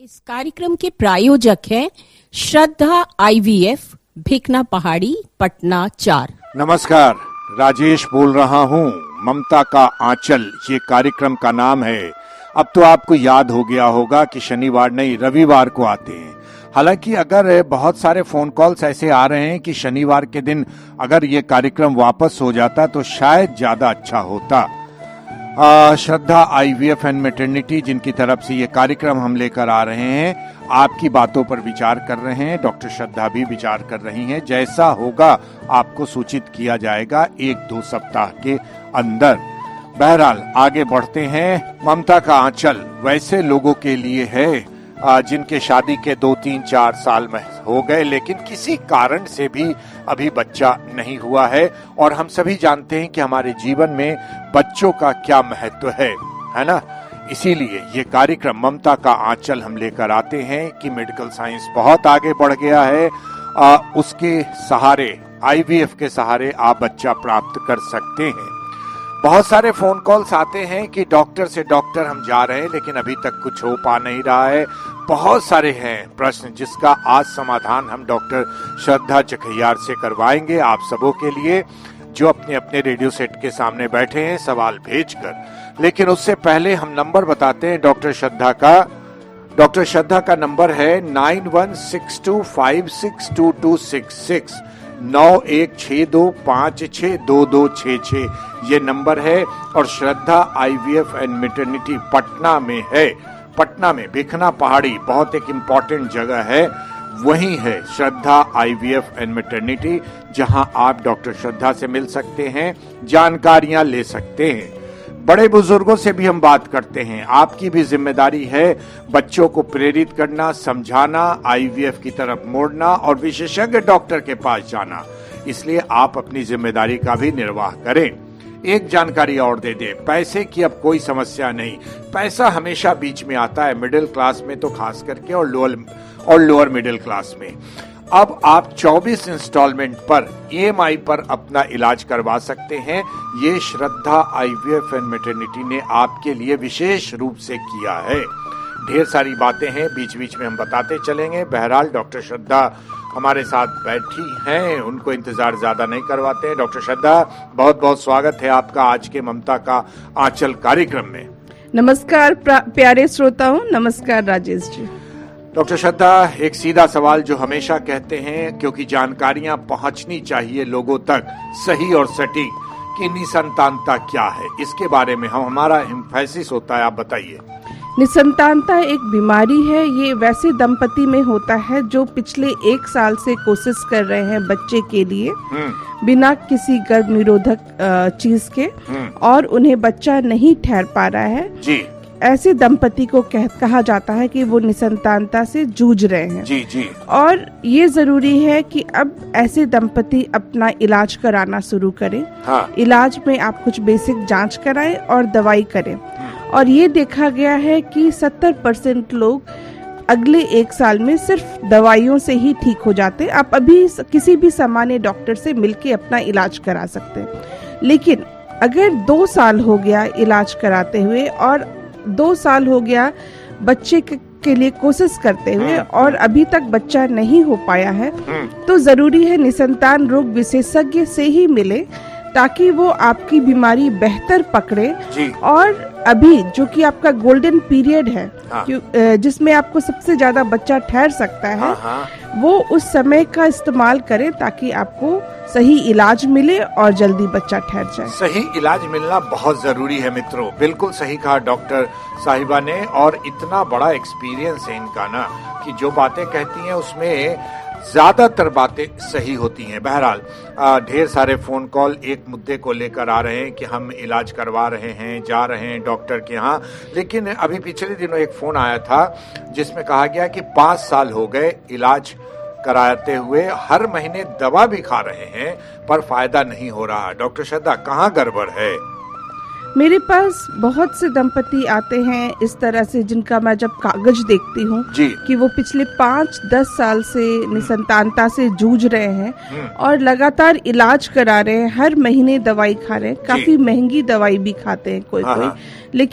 इस कार्यक्रम के प्रायोजक हैं श्रद्धा IVF, भिकना पहाड़ी, पटना 4। नमस्कार, राजेश बोल रहा हूँ। ममता का आंचल ये कार्यक्रम का नाम है। अब तो आपको याद हो गया होगा कि शनिवार नहीं रविवार को आते हैं। हालांकि अगर बहुत सारे फोन कॉल्स ऐसे आ रहे हैं कि शनिवार के दिन अगर ये कार्यक्रम वापस हो जाता तो शायद ज्यादा अच्छा होता। श्रद्धा IVF एंड मैटरनिटी जिनकी तरफ से ये कार्यक्रम हम लेकर आ रहे हैं, आपकी बातों पर विचार कर रहे हैं। डॉक्टर श्रद्धा भी विचार कर रही हैं। जैसा होगा आपको सूचित किया जाएगा 1-2 सप्ताह के अंदर। बहरहाल आगे बढ़ते हैं। ममता का आंचल वैसे लोगों के लिए है जिनके शादी के 2-3-4 साल में हो गए, लेकिन किसी कारण से भी अभी बच्चा नहीं हुआ है। और हम सभी जानते हैं कि हमारे जीवन में बच्चों का क्या महत्व है ना। इसीलिए ये कार्यक्रम ममता का आंचल हम लेकर आते हैं कि मेडिकल साइंस बहुत आगे बढ़ गया है। उसके सहारे, IVF के सहारे आप बच्चा प्राप्त कर सकते हैं। बहुत सारे फोन कॉल्स आते हैं कि डॉक्टर से डॉक्टर हम जा रहे हैं लेकिन अभी तक कुछ हो पा नहीं रहा है। बहुत सारे हैं प्रश्न जिसका आज समाधान हम डॉक्टर श्रद्धा चकहियार से करवाएंगे आप सबों के लिए, जो अपने अपने रेडियो सेट के सामने बैठे हैं सवाल भेजकर। लेकिन उससे पहले हम नंबर बताते हैं डॉक्टर श्रद्धा का। डॉक्टर श्रद्धा का नंबर है 9162562266, 9162562266 ये नंबर है। और श्रद्धा IVF एंड मैटरनिटी पटना में है। पटना में भिकना पहाड़ी बहुत एक इम्पॉर्टेंट जगह है, वही है श्रद्धा IVF एंड मैटरनिटी, जहां आप डॉक्टर श्रद्धा से मिल सकते हैं, जानकारियां ले सकते हैं। बड़े बुजुर्गों से भी हम बात करते हैं। आपकी भी जिम्मेदारी है बच्चों को प्रेरित करना, समझाना, IVF की तरफ मोड़ना और विशेषज्ञ डॉक्टर के पास जाना। इसलिए आप अपनी जिम्मेदारी का भी निर्वाह करें। एक जानकारी और दे दे, पैसे की अब कोई समस्या नहीं। पैसा हमेशा बीच में आता है, मिडिल क्लास में तो खास करके और लोअर मिडिल क्लास में। अब आप 24 इंस्टॉलमेंट पर EMI पर अपना इलाज करवा सकते हैं। ये श्रद्धा IVF एंड मैटरनिटी ने आपके लिए विशेष रूप से किया है। ढेर सारी बातें हैं, बीच बीच में हम बताते चलेंगे। बहरहाल डॉक्टर श्रद्धा हमारे साथ बैठी हैं, उनको इंतजार ज्यादा नहीं करवाते हैं। डॉक्टर श्रद्धा, बहुत बहुत स्वागत है आपका आज के ममता का आंचल कार्यक्रम में। नमस्कार प्यारे श्रोताओं, नमस्कार राजेश जी। डॉक्टर श्रद्धा, एक सीधा सवाल जो हमेशा कहते हैं, क्योंकि जानकारियां पहुंचनी चाहिए लोगों तक सही और सटीक, कि निसंतानता क्या है, इसके बारे में हमारा एम्फेसिस होता है, आप बताइए। निसंतानता एक बीमारी है। ये वैसे दंपति में होता है जो पिछले 1 साल से कोशिश कर रहे हैं बच्चे के लिए बिना किसी गर्भ निरोधक चीज के, और उन्हें बच्चा नहीं ठहर पा रहा है जी। ऐसे दंपति को कहा जाता है कि वो निसंतानता से जूझ रहे हैं जी जी। और ये जरूरी है कि अब ऐसे दंपति अपना इलाज कराना शुरू करें। हाँ। इलाज में आप कुछ बेसिक जांच कराएं और दवाई करें। और ये देखा गया है कि 70% लोग अगले 1 साल में सिर्फ दवाइयों से ही ठीक हो जाते हैं। आप अभी किसी भी सामान्य डॉक्टर से मिलके अपना इलाज करा सकते हैं। लेकिन अगर 2 साल हो गया इलाज कराते हुए और 2 साल हो गया बच्चे के लिए कोशिश करते हुए और अभी तक बच्चा नहीं हो पाया है, तो जरूरी है निसंतान रोग विशेषज्ञ से ही मिले, ताकि वो आपकी बीमारी बेहतर पकड़े जी। और अभी जो कि आपका गोल्डन पीरियड है, हाँ। जिसमें आपको सबसे ज्यादा बच्चा ठहर सकता है, हाँ। वो उस समय का इस्तेमाल करें ताकि आपको सही इलाज मिले और जल्दी बच्चा ठहर जाए। सही इलाज मिलना बहुत जरूरी है मित्रों, बिल्कुल सही कहा डॉक्टर साहिबा ने। और इतना बड़ा एक्सपीरियंस है इनका ना, कि जो बातें कहती हैं उसमें ज्यादातर बातें सही होती हैं। बहरहाल ढेर सारे फोन कॉल एक मुद्दे को लेकर आ रहे हैं कि हम इलाज करवा रहे हैं, जा रहे हैं डॉक्टर के यहाँ। लेकिन अभी पिछले दिनों एक फोन आया था जिसमें कहा गया कि 5 साल हो गए इलाज कराते हुए, हर महीने दवा भी खा रहे हैं पर फायदा नहीं हो रहा। डॉक्टर श्रद्धा, कहाँ गड़बड़ है? मेरे पास बहुत से दंपति आते हैं इस तरह से, जिनका मैं जब कागज देखती हूँ कि वो पिछले 5-10 साल से निसंतानता से जूझ रहे हैं और लगातार इलाज करा रहे हैं, हर महीने दवाई खा रहे हैं, काफी महंगी दवाई भी खाते हैं कोई, लेकिन